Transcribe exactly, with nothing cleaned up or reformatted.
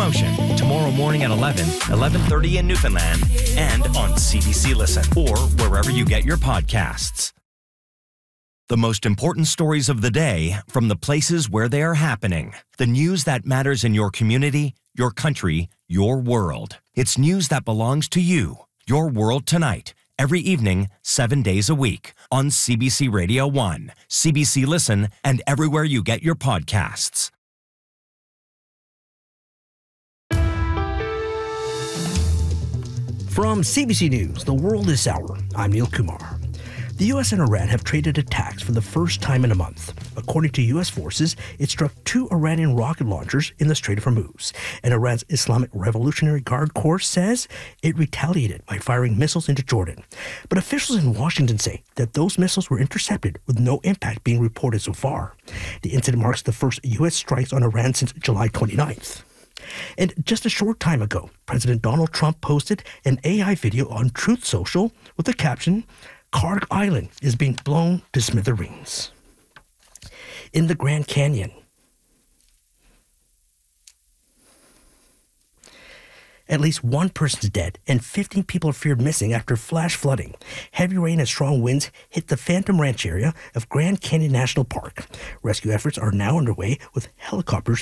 Motion, tomorrow morning at eleven, eleven thirty in Newfoundland, and on C B C Listen, or wherever you get your podcasts. The most important stories of the day from the places where they are happening. The news that matters in your community, your country, your world. It's news that belongs to you. Your World Tonight, every evening, seven days a week, on C B C Radio one, C B C Listen, and everywhere you get your podcasts. From C B C News, The World This Hour, I'm Neil Kumar. The U S and Iran have traded attacks for the first time in a month. According to U S forces, it struck two Iranian rocket launchers in the Strait of Hormuz. And Iran's Islamic Revolutionary Guard Corps says it retaliated by firing missiles into Jordan. But officials in Washington say that those missiles were intercepted with no impact being reported so far. The incident marks the first U S strikes on Iran since July twenty-ninth. And just a short time ago, President Donald Trump posted an A I video on Truth Social with the caption, "Kharg Island is being blown to smithereens." In the Grand Canyon, at least one person is dead and fifteen people are feared missing after flash flooding. Heavy rain and strong winds hit the Phantom Ranch area of Grand Canyon National Park. Rescue efforts are now underway with helicopters